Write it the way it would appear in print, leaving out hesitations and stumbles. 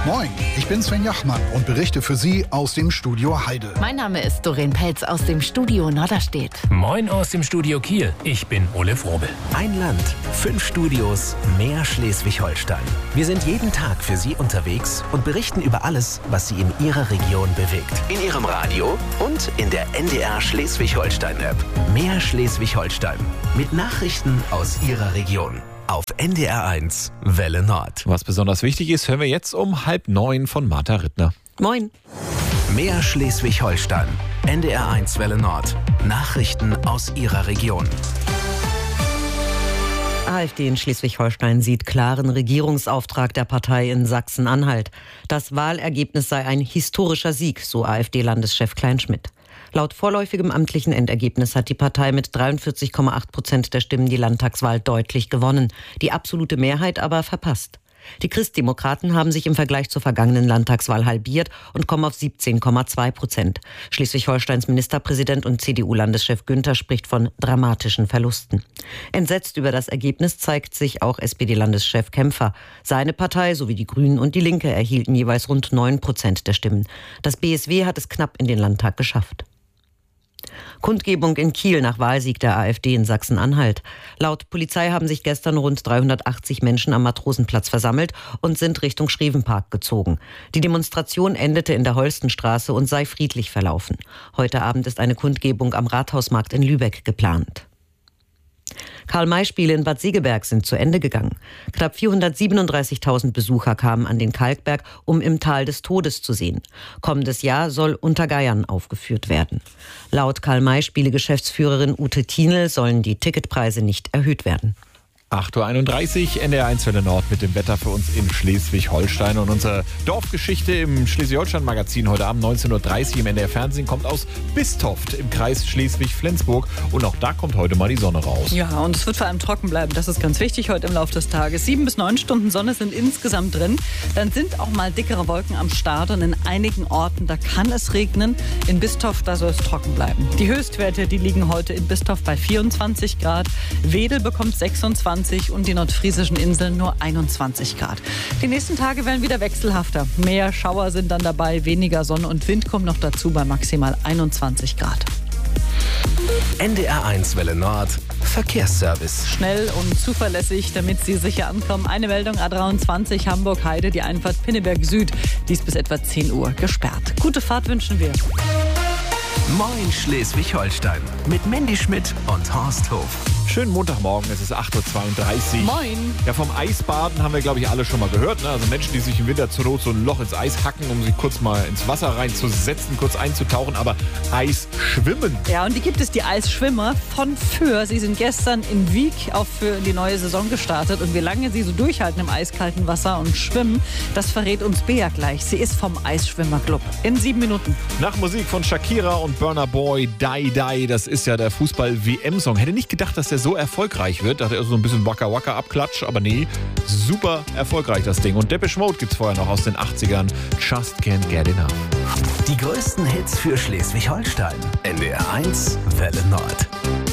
Moin, ich bin Sven Jachmann und berichte für Sie aus dem Studio Heide. Mein Name ist Doreen Pelz aus dem Studio Norderstedt. Moin aus dem Studio Kiel. Ich bin Ole Frobel. Ein Land, 5 Studios, mehr Schleswig-Holstein. Wir sind jeden Tag für Sie unterwegs und berichten über alles, was Sie in Ihrer Region bewegt. In Ihrem Radio und in der NDR Schleswig-Holstein-App. Mehr Schleswig-Holstein. Mit Nachrichten aus Ihrer Region. Auf NDR1 Welle Nord. Was besonders wichtig ist, hören wir jetzt um 8:30 von Martha Rittner. Moin. Mehr Schleswig-Holstein. NDR1 Welle Nord. Nachrichten aus Ihrer Region. AfD in Schleswig-Holstein sieht klaren Regierungsauftrag der Partei in Sachsen-Anhalt. Das Wahlergebnis sei ein historischer Sieg, so AfD-Landeschef Kleinschmidt. Laut vorläufigem amtlichen Endergebnis hat die Partei mit 43,8% der Stimmen die Landtagswahl deutlich gewonnen, die absolute Mehrheit aber verpasst. Die Christdemokraten haben sich im Vergleich zur vergangenen Landtagswahl halbiert und kommen auf 17,2%. Schleswig-Holsteins Ministerpräsident und CDU-Landeschef Günther spricht von dramatischen Verlusten. Entsetzt über das Ergebnis zeigt sich auch SPD-Landeschef Kämpfer. Seine Partei sowie die Grünen und die Linke erhielten jeweils rund 9% der Stimmen. Das BSW hat es knapp in den Landtag geschafft. Kundgebung in Kiel nach Wahlsieg der AfD in Sachsen-Anhalt. Laut Polizei haben sich gestern rund 380 Menschen am Matrosenplatz versammelt und sind Richtung Schrevenpark gezogen. Die Demonstration endete in der Holstenstraße und sei friedlich verlaufen. Heute Abend ist eine Kundgebung am Rathausmarkt in Lübeck geplant. Karl-May-Spiele in Bad Segeberg sind zu Ende gegangen. Knapp 437.000 Besucher kamen an den Kalkberg, um im Tal des Todes zu sehen. Kommendes Jahr soll Untergeiern aufgeführt werden. Laut Karl-May-Spiele-Geschäftsführerin Ute Thienel sollen die Ticketpreise nicht erhöht werden. 8:31 Uhr, NDR1 Welle Nord mit dem Wetter für uns in Schleswig-Holstein. Und unsere Dorfgeschichte im Schleswig-Holstein-Magazin heute Abend 19:30 Uhr im NDR-Fernsehen kommt aus Bistoft im Kreis Schleswig-Flensburg. Und auch da kommt heute mal die Sonne raus. Ja, und es wird vor allem trocken bleiben. Das ist ganz wichtig heute im Laufe des Tages. 7 bis 9 Stunden Sonne sind insgesamt drin. Dann sind auch mal dickere Wolken am Start. Und in einigen Orten, da kann es regnen. In Bistoft, da soll es trocken bleiben. Die Höchstwerte, die liegen heute in Bistoft bei 24 Grad. Wedel bekommt 26 und die nordfriesischen Inseln nur 21 Grad. Die nächsten Tage werden wieder wechselhafter. Mehr Schauer sind dann dabei, weniger Sonne und Wind kommen noch dazu bei maximal 21 Grad. NDR1 Welle Nord. Verkehrsservice. Schnell und zuverlässig, damit Sie sicher ankommen. Eine Meldung: A23 Hamburg-Heide, die Einfahrt Pinneberg Süd. Die ist bis etwa 10 Uhr gesperrt. Gute Fahrt wünschen wir. Moin Schleswig-Holstein. Mit Mandy Schmidt und Horst Hof. Schönen Montagmorgen, es ist 8:32 Uhr. Moin. Ja, vom Eisbaden haben wir, glaube ich, alle schon mal gehört. Ne? Also Menschen, die sich im Winter zur Not so ein Loch ins Eis hacken, um sich kurz mal ins Wasser reinzusetzen, kurz einzutauchen. Aber Eisschwimmen. Ja, und die gibt es, die Eisschwimmer von Föhr. Sie sind gestern in Wiek auch für die neue Saison gestartet. Und wie lange sie so durchhalten im eiskalten Wasser und schwimmen, das verrät uns Bea gleich. Sie ist vom Eisschwimmerclub. In 7 Minuten. Nach Musik von Shakira und Burna Boy, Die Die. Das ist ja der Fußball-WM-Song. Hätte nicht gedacht, dass der so erfolgreich wird. Dachte er so ein bisschen Waka Waka Abklatsch, aber nee, super erfolgreich das Ding. Und Depeche Mode gibt's vorher noch aus den 80ern. Just Can't Get Enough. Die größten Hits für Schleswig-Holstein. NDR1 Welle Nord.